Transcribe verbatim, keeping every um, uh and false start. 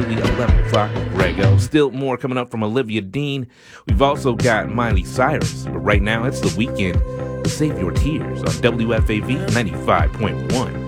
nearly eleven o'clock with Greg O. Still more coming up from Olivia Dean. We've also got Miley Cyrus, but right now it's The Weeknd. Save Your Tears on W F A V ninety-five point one.